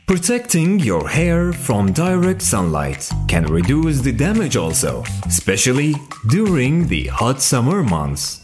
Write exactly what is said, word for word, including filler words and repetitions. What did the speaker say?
Protecting your hair from direct sunlight can reduce the damage also, especially during the hot summer months.